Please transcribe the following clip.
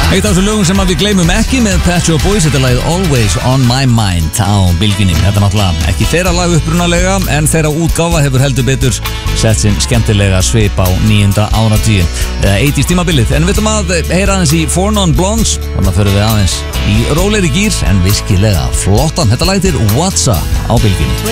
Eitt af þessu lögum sem við gleymum ekki með Pet Shop Boys, þetta er lagið Always On My Mind á Bylgjunni. Þetta er náttúrulega ekki þeirra lag upprunalega, en þeirra útgáfa hefur heldur betur sett sinn skemmtilega svip á 9. áratuginn, eða 80s tímabilið. En við ætlum að heyra aðeins í Four Non Blondes, þannig að förum við aðeins í rólegri gír en virkilega flottan. Þetta lag heitir What's Up á Bylgjunni.